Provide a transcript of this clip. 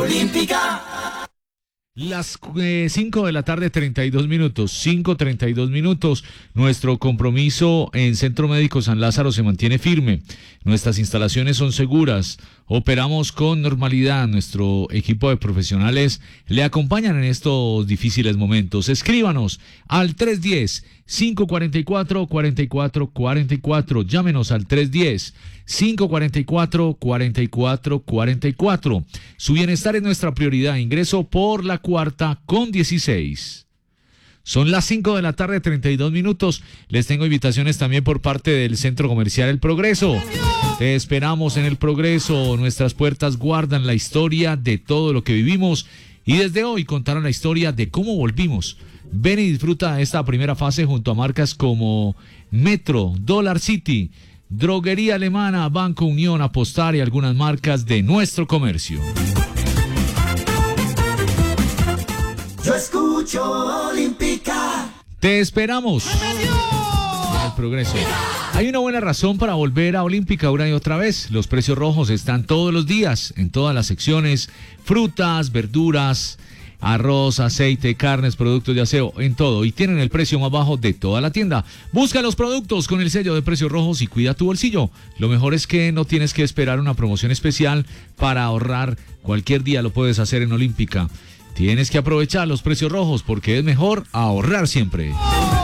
Olímpica. Las 5 de la tarde, 32 minutos, 5:32 minutos. Nuestro compromiso en Centro Médico San Lázaro se mantiene firme. Nuestras instalaciones son seguras. Operamos con normalidad. Nuestro equipo de profesionales le acompañan en estos difíciles momentos. Escríbanos al 310-544-4444. Llámenos al 310-544-4444. Su bienestar es nuestra prioridad. Ingreso por la cuarta con 16. Son las 5 de la tarde, 32 minutos. Les tengo invitaciones también por parte del Centro Comercial El Progreso. Te esperamos en El Progreso. Nuestras puertas guardan la historia de todo lo que vivimos y desde hoy contaron la historia de cómo volvimos. Ven y disfruta esta primera fase junto a marcas como Metro, Dollar City, Droguería Alemana, Banco Unión, Apostar y algunas marcas de nuestro comercio. Yo escucho Olímpica. Te esperamos. El Progreso. Hay una buena razón para volver a Olímpica una y otra vez. Los precios rojos están todos los días en todas las secciones: frutas, verduras, arroz, aceite, carnes, productos de aseo, en todo. Y tienen el precio más bajo de toda la tienda. Busca los productos con el sello de precios rojos y cuida tu bolsillo. Lo mejor es que no tienes que esperar una promoción especial para ahorrar. Cualquier día lo puedes hacer en Olímpica. Tienes que aprovechar los precios rojos porque es mejor ahorrar siempre.